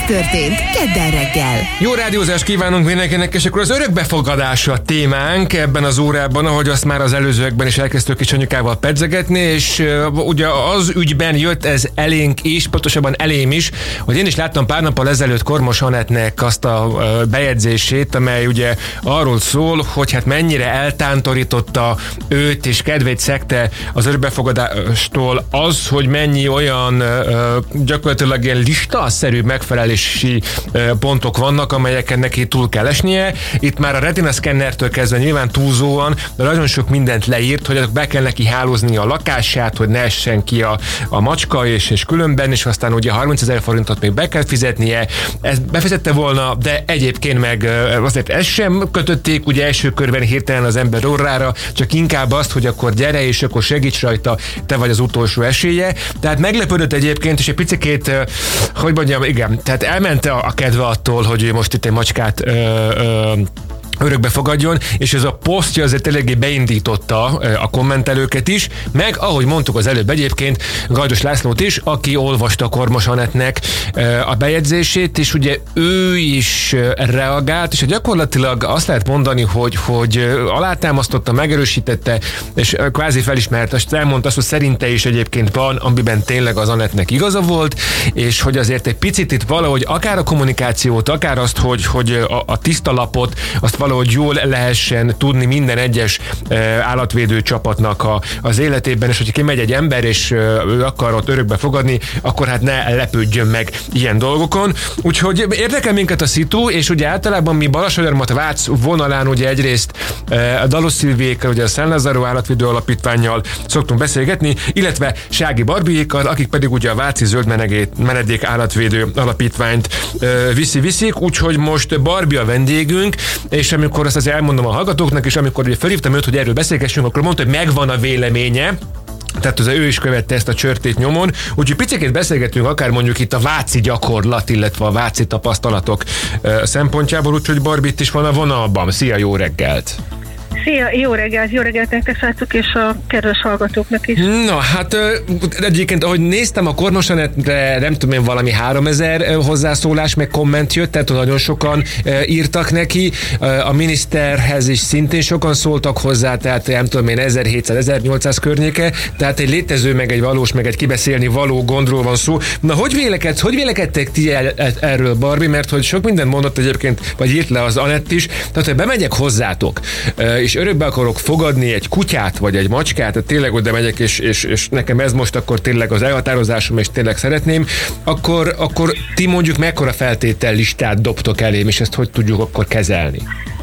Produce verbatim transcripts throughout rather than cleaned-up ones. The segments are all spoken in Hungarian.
történt kedden reggel. Jó rádiózást kívánunk mindenkinek, és akkor az örökbefogadás a témánk ebben az órában, ahogy azt már az előzőekben is elkezdtük kis anyukával pedzegetni, és uh, ugye az ügyben jött ez elénk is, pontosabban elém is, hogy én is láttam pár nappal ezelőtt Kormos Anettnek azt a uh, bejegyzését, amely ugye arról szól, hogy hát mennyire eltántorította őt és kedvét szegte az örökbefogadástól az, hogy mennyi olyan uh, gyakorlatilag ilyen listaszerű megfelelési uh, pontok vannak, amelyeken neki túl kell esnie. Itt már a retina szkennertől kezdve nyilván túlzóan, de nagyon sok mindent leírt, hogy be kell neki hálózni a lakását, hogy ne essen ki a, a macska, és, és különben, és aztán ugye harmincezer forintot még be kell fizetnie. Ezt befizette volna, de egyébként meg azért ezt sem kötötték, ugye első körben hirtelen az ember orrára, csak inkább azt, hogy akkor gyere, és akkor segíts rajta, te vagy az utolsó esélye. Tehát meglepődött egyébként, és egy picikét, hogy mondjam, igen, tehát elment a, a kedve attól, hogy ő most itt egy macskát ö, ö, örökbe fogadjon, és ez a posztja azért eléggé beindította a kommentelőket is, meg ahogy mondtuk az előbb egyébként Gajdos Lászlót is, aki olvasta Kormos Anettnek a bejegyzését, és ugye ő is reagált, és gyakorlatilag azt lehet mondani, hogy, hogy alátámasztotta, megerősítette, és kvázi felismerte, és elmondta azt, hogy szerinte is egyébként van, amiben tényleg az Anettnek igaza volt, és hogy azért egy picit itt valahogy akár a kommunikációt, akár azt, hogy, hogy a, a tiszta lapot, azt valahogy jól lehessen tudni minden egyes uh, állatvédő csapatnak a, az életében, és hogyha kimegy egy ember, és uh, ő akar ott örökbe fogadni, akkor hát ne lepődjön meg ilyen dolgokon. Úgyhogy érdekel minket a szitu, és ugye általában mi Balassagyarmat-Vác vonalán ugye egyrészt uh, a Dalos Szilviékkal, ugye a Szent Lázáró Állatvédő Alapítvánnyal szoktunk beszélgetni, illetve Sági Barbiékkal, akik pedig ugye a Váci Zöld Menedék Állatvédő Alapítványt uh, viszi-viszik, úgyhogy most Barbie a vendégünk, és amikor azt azért elmondom a hallgatóknak, és amikor ugye felhívtam őt, hogy erről beszélgessünk, akkor mondta, hogy megvan a véleménye, tehát az ő is követte ezt a csörtét nyomon, úgyhogy picikét beszélgetünk akár mondjuk itt a váci gyakorlat, illetve a váci tapasztalatok uh, szempontjából, úgyhogy Barbit is van a vonalban. Szia, jó reggelt! Szia, jó reggelt, jó reggelt nektek, srácok, és a kedves hallgatóknak is. Na, hát egyébként, ahogy néztem a Kormos Anettre, nem tudom én, valami háromezer hozzászólás, meg komment jött, tehát nagyon sokan írtak neki, a miniszterhez is szintén sokan szóltak hozzá, tehát nem tudom én, ezerhétszáz-ezernyolcszáz környéke, tehát egy létező, meg egy valós, meg egy kibeszélni való gondról van szó. Na, hogy vélekedsz, hogy vélekedtek ti el, erről, Barbie, mert hogy sok mindent mondott egyébként, vagy írt le az Anett is, tehát hogy bemegyek hozzátok, és örökbe akarok fogadni egy kutyát, vagy egy macskát, tehát tényleg oda megyek, és, és, és nekem ez most akkor tényleg az elhatározásom, és tényleg szeretném, akkor, akkor ti mondjuk mekkora feltétellistát dobtok elém, és ezt hogy tudjuk akkor kezelni?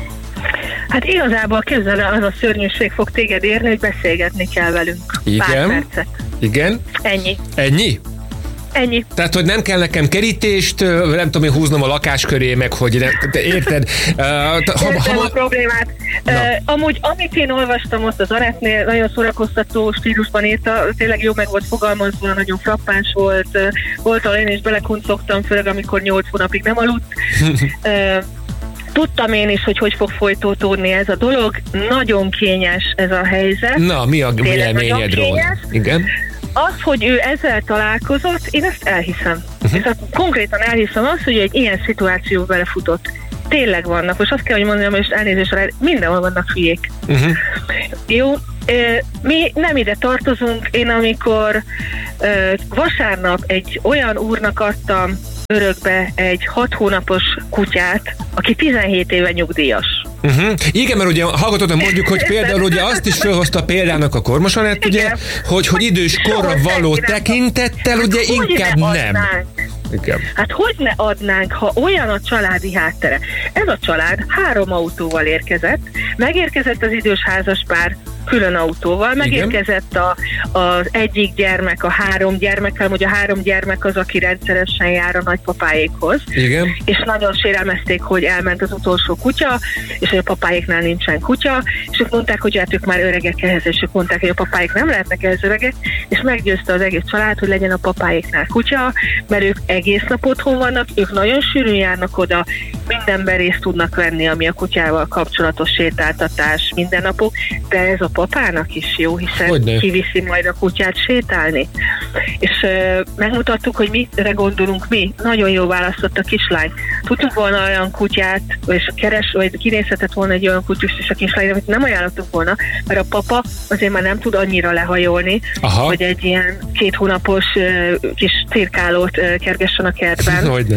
Hát igazából képzeld el, az a szörnyűség fog téged érni, hogy beszélgetni kell velünk. Igen. Pár percet. Igen. Ennyi. Ennyi? Ennyi. Tehát, hogy nem kell nekem kerítést, nem tudom én húznom a lakás köré, meg hogy nem, te érted? Uh, ha, ha, a problémát. Uh, amúgy, amit én olvastam ott az Anettnél, nagyon szórakoztató stílusban írta, tényleg jó meg volt fogalmazva, nagyon frappáns volt, uh, volt, ahol én is belekuncogtam, főleg amikor nyolc hónapig nem aludt. uh, Tudtam én is, hogy hogy fog folytatódni ez a dolog. Nagyon kényes ez a helyzet. Na, mi a véleményedről? Igen. Az, hogy ő ezzel találkozott, én ezt elhiszem. Uh-huh. És konkrétan elhiszem azt, hogy egy ilyen szituációba belefutott. Tényleg vannak, és azt kell, hogy mondjam, és elnézésre, mindenhol vannak hülyék. Uh-huh. Jó, mi nem ide tartozunk. Én amikor vasárnap egy olyan úrnak adtam örökbe egy hat hónapos kutyát, aki tizenhét éve nyugdíjas. Uh-huh. Igen, mert ugye hallgatottan mondjuk, hogy például ugye azt is felhozta példának a Kormos Anett, ugye, hogy, hogy idős korra való tekintettel, ugye hát inkább nem. Igen. Hát hogy ne adnánk, ha olyan a családi háttere? Ez a család három autóval érkezett, megérkezett az idős házaspár külön autóval, megérkezett a, az egyik gyermek a három gyermekkel, hogy a három gyermek az, aki rendszeresen jár a nagypapáékhoz. Igen. És nagyon sérelmezték, hogy elment az utolsó kutya, és hogy a papáéknál nincsen kutya, és ők mondták, hogy hát ők már öregek ehhez, és ők mondták, hogy a papáék nem lehetnek ehhez öregek, és meggyőzte az egész család, hogy legyen a papáéknál kutya, mert ők egész nap otthon vannak, ők nagyon sűrűn járnak oda, mindenben részt tudnak venni, ami a kutyával kapcsolatos sétáltatás, mindennapok, de ez a papának is jó, hiszen Hogyne. kiviszi majd a kutyát sétálni. És uh, megmutattuk, hogy mire gondolunk mi. Nagyon jó választott a kislány. Tudtunk volna olyan kutyát, és keres, vagy kinézhetett volna egy olyan kutyust is a kislány, amit nem ajánlottuk volna, mert a papa azért már nem tud annyira lehajolni, Aha. hogy egy ilyen két hónapos uh, kis cirkálót uh, kergessen a kertben. Hogyne.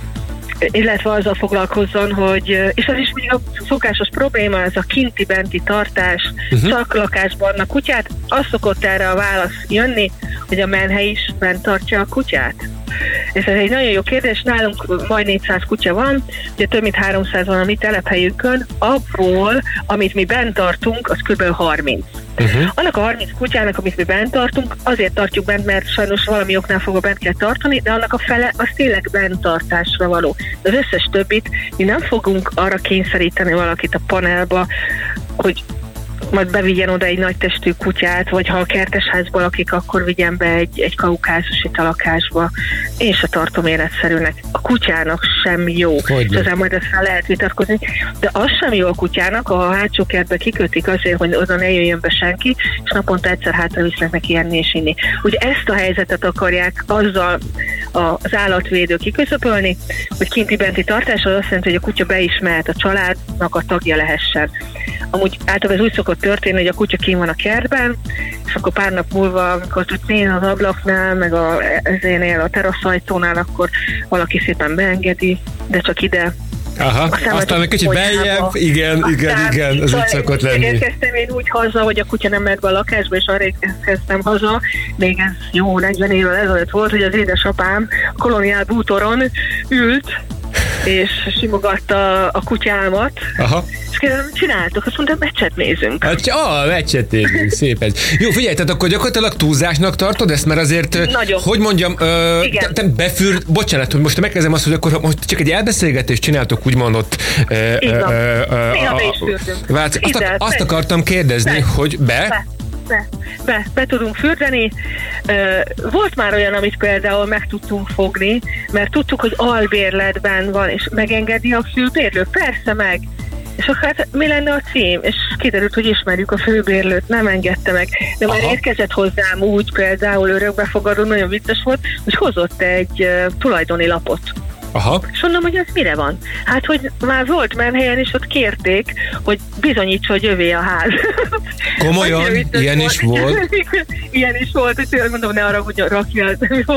Illetve azzal foglalkozzon, hogy, és ez is ugye a szokásos probléma, ez a kinti-benti tartás, uh-huh. csak lakásban a kutyát, az szokott erre a válasz jönni, hogy a menhely is bent tartja a kutyát. És ez egy nagyon jó kérdés, nálunk majd négyszáz kutya van, ugye több mint háromszáz van a mi telephelyünkön, abból, amit mi bent tartunk, az kb. harminc. Uh-huh. Annak a harminc kutyának, amit mi bent tartunk, azért tartjuk bent, mert sajnos valami oknál fogva bent kell tartani, de annak a fele az tényleg bent tartásra való. De az összes többit mi nem fogunk arra kényszeríteni valakit a panelba, hogy majd bevigyen oda egy nagy testű kutyát, vagy ha a kertesházban lakik, akkor vigyen be egy, egy kaukázusi lakásba. Én se tartom életszerűnek. A kutyának sem jó. És ezzel majd ezt fel lehet vitatkozni. De az sem jó a kutyának, ha a hátsó kertbe kikötik azért, hogy oda ne jöjjön be senki, és naponta egyszer hátra visznek neki enni és inni. Ugye ezt a helyzetet akarják azzal az állatvédő kiküszöpölni, hogy kinti-benti tartás az azt jelenti, hogy a kutya be is mehet a családnak a tagja lehessen. Amúgy általában ez úgy szokott történni, hogy a kutya kín van a kertben, és akkor pár nap múlva, amikor tudsz nézni az ablaknál, meg a, ezénél a teraszajtónál, akkor valaki szépen beengedi, de csak ide. Aha, aztán, aztán egy kicsit beljebb, igen, igen, igen, ez úgy szokott lenni. Érkeztem én úgy haza, hogy a kutya nem ment be a lakásba, és arra érkeztem haza, még ez jó negyven évvel ezelőtt volt, hogy az édesapám a koloniál bútoron ült, és simogatta a kutyámat. Aha. És kérdezem, mit csináltok? Azt mondtam, meccset nézünk. Hát, ah, meccset nézünk, szép ez. Jó, figyelj, tehát akkor gyakorlatilag túlzásnak tartod ezt, mert azért, Nagyon. hogy mondjam, ö, te, te befűr, bocsánat, hogy most megkezdem azt, hogy akkor most csak egy elbeszélgetést csináltok, úgymond ott. Néha be is fürdünk. Azt, azt akartam kérdezni, be. hogy be? be. Be, be, be tudunk fürdeni. Volt már olyan, amit például meg tudtunk fogni, mert tudtuk, hogy albérletben van, és megengedi a főbérlő. Persze meg. És akkor hát mi lenne a cím? És kiderült, hogy ismerjük a főbérlőt, nem engedte meg. De már Aha. érkezett hozzám úgy, például örökbefogadó, nagyon vicces volt, hogy hozott egy uh, tulajdoni lapot. Aha. És mondom, hogy ez mire van? Hát, hogy már volt menhelyen, és ott kérték, hogy bizonyítsa, hogy övé a ház. Komolyan? Ilyen volt. is volt? Ilyen is volt, hogy tényleg mondom, ne arra, hogy rakja,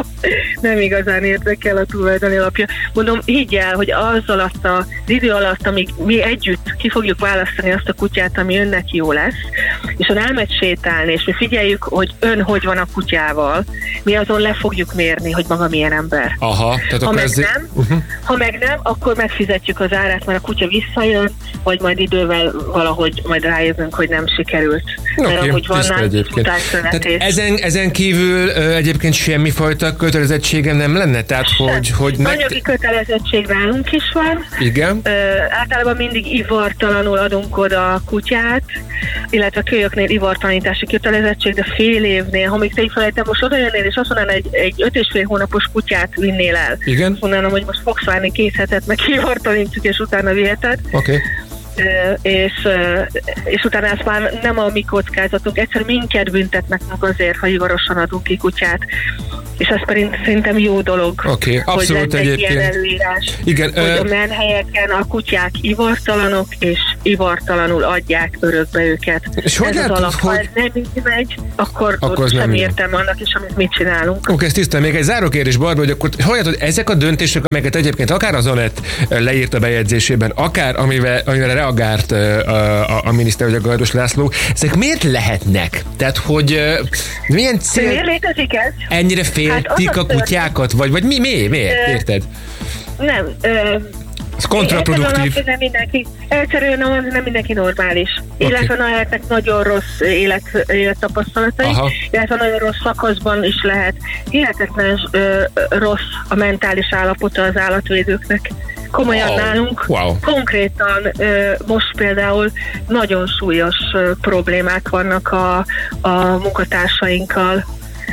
nem igazán érdekel a tulajdoni lapja. Mondom, higgy el, hogy az alatt az idő alatt, amíg mi együtt ki fogjuk választani azt a kutyát, ami önnek jó lesz, és ön elmegy sétálni, és mi figyeljük, hogy ön hogy van a kutyával, mi azon le fogjuk mérni, hogy maga milyen ember. Aha, tehát akkor ez... nem, Uh-huh. Ha meg nem, akkor megfizetjük az árát, mert a kutya visszajön, vagy majd idővel valahogy majd rájövünk, hogy nem sikerült. Okay, mert ahogy van tehát ezen, ezen kívül ö, egyébként semmifajta kötelezettségem nem lenne? Tehát, hogy, hogy meg... Anyagi kötelezettség nálunk is van. Igen. Ö, általában mindig ivartalanul adunk oda a kutyát, illetve a kölyöknél ivartalanítási kötelezettség, de fél évnél, ha még te így felejtem, most oda jönnél, és azt mondaná, egy, egy öt és fél hónapos kutyát vinnél el. Igen. Azt mondanám, hogy most fogsz várni két hetet, meg ivartalanítjuk, és utána viheted. Oké. Okay. Uh, és, uh, és utána ezt már nem a mi kockázatunk, egyszerűen minket büntetnek meg azért, ha ivarosan adunk ki kutyát. És ez szerintem jó dolog, okay, hogy lett egy ilyen előírás, Igen, hogy uh, a menhelyeken a kutyák ivartalanok, és ivartalanul adják örökbe őket. És hogy ez látod, az alap, hogy... ha ez nem így megy, akkor, akkor sem értem annak is, amit mit csinálunk. Oké, okay, ezt tisztán. Még egy záró kérdés, Barba, hogy akkor hogy látod, ezek a döntések, amelyeket egyébként akár az Anett leírt a bejegyzésében, akár amivel, amivel reagált a, a, a miniszter, vagy a Gardos László, ezek miért lehetnek? Tehát, hogy milyen cél... Miért létezik ez? Ennyire féltik hát a kutyákat? Vagy, vagy mi, mi? Miért? Érted? Nem. Ö, ez kontraproduktív. Nem mindenki, egyszerűen nem, nem mindenki normális. Okay. Illetve lehetnek nagyon rossz élet, élettapasztalatai, Aha. illetve nagyon rossz szakaszban is lehet. Hihetetlen ö, rossz a mentális állapota az állatvédőknek. Komolyan wow. nálunk wow. konkrétan ö, most például nagyon súlyos ö, problémák vannak a, a munkatársainkkal.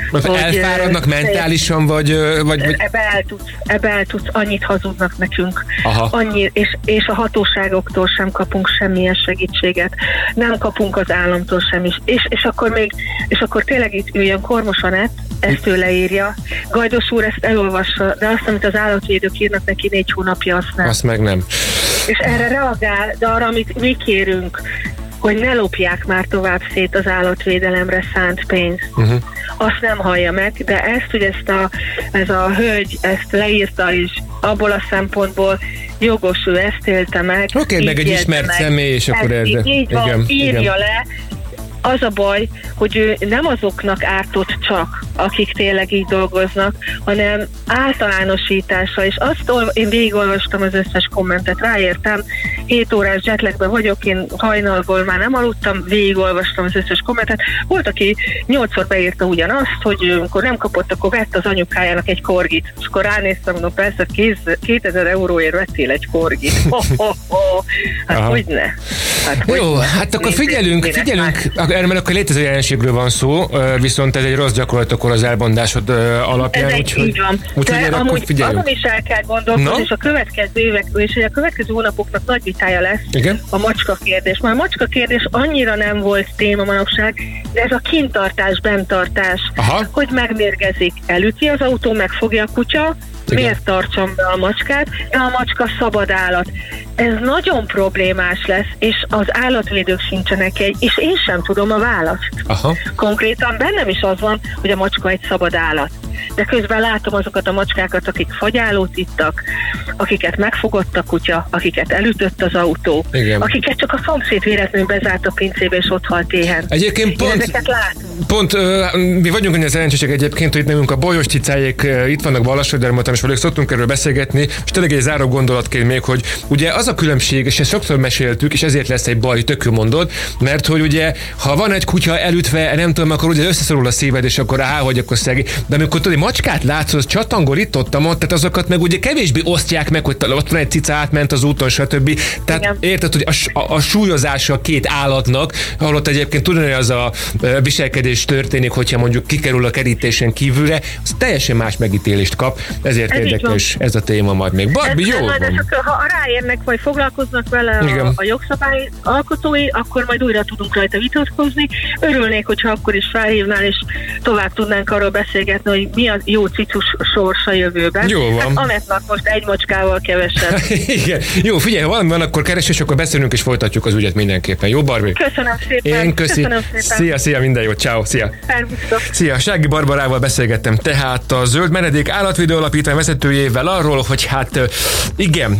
Hogy elfáradnak mentálisan, vagy, vagy, vagy... Ebbe el tudsz, ebbe el tudsz, annyit hazudnak nekünk. Aha. Annyi, és, és a hatóságoktól sem kapunk semmilyen segítséget. Nem kapunk az államtól sem is. És, és akkor még, és akkor tényleg itt üljön Kormos Anett, ezt ő leírja. Gajdos úr ezt elolvassa, de azt, amit az állatvédők írnak neki négy hónapja, azt nem. Azt meg nem. És erre reagál, de arra, amit mi kérünk, hogy ne lopják már tovább szét az állatvédelemre szánt pénzt. Uh-huh. Azt nem hallja meg, de ezt, hogy ezt a, ez a hölgy ezt leírta is, abból a szempontból jogos, ő ezt élte meg. Oké, okay, meg egy ismert meg. Személy, és akkor ez... Így, így van, igen, írja igen. le. Az a baj, hogy ő nem azoknak ártott csak, akik tényleg így dolgoznak, hanem általánosítása, és azt én végigolvastam az összes kommentet, ráértem, hét órás jetlagben vagyok, én hajnalból már nem aludtam, végigolvastam az összes kommentet. Volt, aki nyolcszor beírta ugyanazt, hogy amikor nem kapott, akkor vett az anyukájának egy korgit, és akkor ránéztem, mondom, persze kétezer euróért vettél egy korgit. Ho, ho, ho. Hát Aha. hogy ne? Hát, Jó, hogy hát akkor figyelünk, figyelünk, erre mert akkor létező jelenségről van szó, viszont ez egy rossz gyakorlat akkor az elmondásod alapján. Ez egy, úgyhogy, így van. Úgy, de amúgy figyeljünk. azon is el kell gondolkozni, no? és a következő évek, és a következő hónapoknak nagy vitája lesz. Igen? A macska kérdés. Már a macska kérdés annyira nem volt téma manapság, de ez a kintartás, bentartás, Aha. hogy megmérgezik, elüti az autó, megfogja a kutya, igen. miért tartsam be a macskát, de a macska szabad állat. Ez nagyon problémás lesz, és az állatvédők sincsenek egy, és én sem tudom a választ. Aha. Konkrétan bennem is az van, hogy a macska egy szabad állat. De közben látom azokat a macskákat, akik fagyálót ittak, akiket megfogott a kutya, akiket elütött az autó, igen. akiket csak a szomszéd véletlenül bezárt a pincébe és ott halt éhen. Egyébként pont, pont uh, mi vagyunk annyi szerencsések egyébként, hogy itt nekünk a bolyos cicájék uh, itt vannak Balassagyarmaton, és velük szoktunk erről beszélgetni, és tényleg egy záró gondolatként még, hogy ugye az a különbség, és ezt sokszor meséltük, és ezért lesz egy baj, tök jó mondod, mert hogy ugye, ha van egy kutya elütve, nem tudom, akkor ugye összeszorul a szíved, és akkor á, hogy akkor szegény. De amikor tudod, macskát látsz, az csatangol itt ott, tehát azokat meg ugye kevésbé osztják meg, hogy ott van egy cica, átment az úton, stb. Tehát igen. Érted, hogy a, a, a súlyozása a két állatnak, ahol ott egyébként tudni, az a viselkedés történik, hogyha mondjuk kikerül a kerítésen kívülre, az teljesen más megítélést kap, ezért ez érdekes ez a téma majd még. Barbie, jó van. Ha ráérnek, vagy foglalkoznak vele a, a jogszabály alkotói, akkor majd újra tudunk rajta vitatkozni. Örülnék, hogyha akkor is felhívnál, és tovább tudnánk arról beszélgetni, hogy mi a jó cicus sorsa jövőben. Jó van. Hát Anettnak most egy macskával kevesebb. Igen. Jó, figyelj, ha valami van, akkor keres, és akkor beszélünk, és folytatjuk az ügyet mindenképpen. Jó, Barbie? Köszönöm szépen. Én köszi. Köszönöm szépen. Szia, szia, minden jót. Ciao, szia. Szervusztok. Szia, Sági Barbarával beszélgettem tehát a Zöld Menedék Állatvédő Alapítvány vezetőjével arról, hogy hát igen,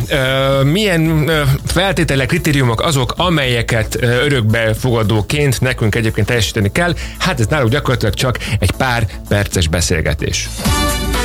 milyen feltételek, kritériumok azok, amelyeket örökbefogadóként nekünk egyébként teljesíteni kell. Hát ez náluk gyakorlatilag csak egy pár perces beszélgetés.